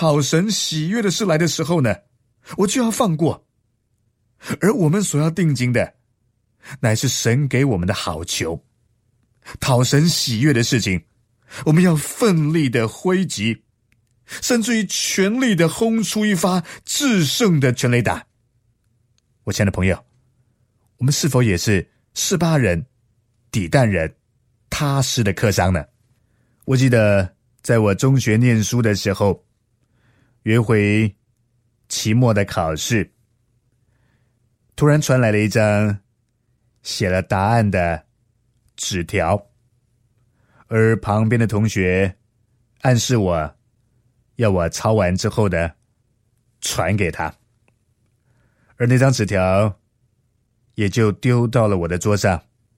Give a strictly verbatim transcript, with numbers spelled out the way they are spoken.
讨神喜悦的事来的时候呢，我就要放过。而我们所要定睛的，乃是神给我们的好球，讨神喜悦的事情，我们要奋力的挥击，甚至于全力的轰出一发制胜的全垒打。我亲爱的朋友，我们是否也是示巴人、底但人、他施的客商呢？我记得在我中学念书的时候，有一回期末的考试，突然传来了一张写了答案的纸条，而旁边的同学暗示我要我抄完之后的传给他，而那张纸条也就丢到了我的桌上。